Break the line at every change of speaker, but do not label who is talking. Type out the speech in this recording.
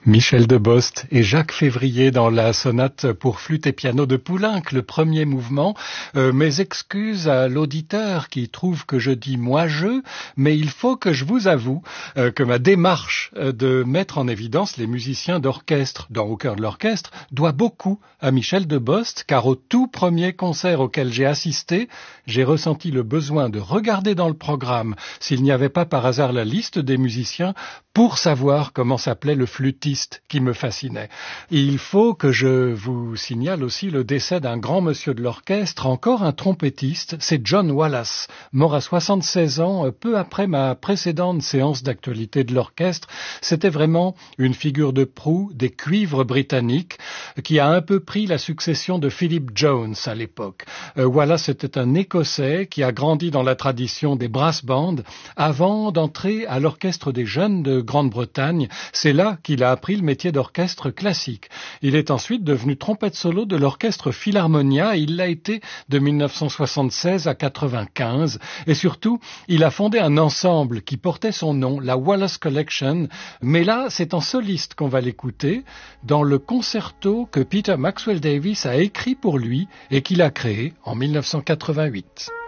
Michel Debost et Jacques Février dans la sonate pour flûte et piano de Poulenc, le premier mouvement. Mes excuses à l'auditeur qui trouve que je dis moi-je, mais il faut que je vous avoue que ma démarche de mettre en évidence les musiciens d'orchestre Au cœur de l'orchestre doit beaucoup à Michel Debost, car au tout premier concert auquel j'ai assisté, j'ai ressenti le besoin de regarder dans le programme s'il n'y avait pas par hasard la liste des musiciens pour savoir comment s'appelait le flûtiste qui me fascinait. Et il faut que je vous signale aussi le décès d'un grand monsieur de l'orchestre, encore un trompettiste, c'est John Wallace, mort à 76 ans, peu après ma précédente séance d'actualité de l'orchestre. C'était vraiment une figure de proue des cuivres britanniques qui a un peu pris la succession de Philip Jones à l'époque. Wallace était un Écossais qui a grandi dans la tradition des brass bands avant d'entrer à l'orchestre des jeunes de Grande-Bretagne. C'est là qu'il a appris le métier d'orchestre classique. Il est ensuite devenu trompette solo de l'orchestre Philharmonia et il l'a été de 1976 à 95. Et surtout, il a fondé un ensemble qui portait son nom, la Wallace Collection. Mais là, c'est en soliste qu'on va l'écouter dans le concerto que Peter Maxwell Davies a écrit pour lui et qu'il a créé en 1988.